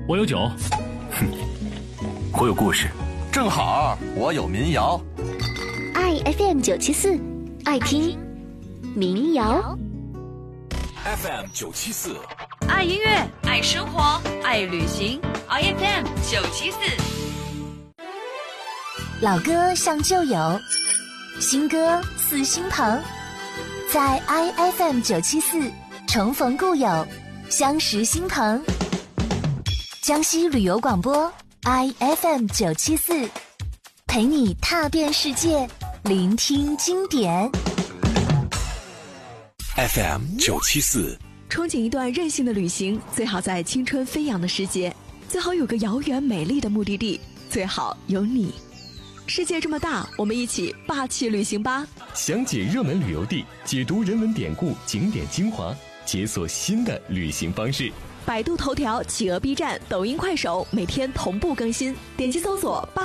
我有酒。 哼，我有故事。 正好我有民谣。 爱 FM 974，爱听民谣。 FM 974， 爱音乐，爱生活，爱旅行。IFM 974， 老歌像旧友，新歌似新朋，在 IFM 974重逢故友，相识新朋。江西旅游广播 IFM 974，陪你踏遍世界，聆听经典。 FM 974， 憧憬一段任性的旅行，最好在青春飞扬的世界，最好有个遥远美丽的目的地，最好有你。世界这么大，我们一起霸气旅行吧！ 详解热门旅游地，解读人文典故、景点精华，解锁新的旅行方式。 百度头条、企鹅 B 站、抖音、快手每天同步更新，点击搜索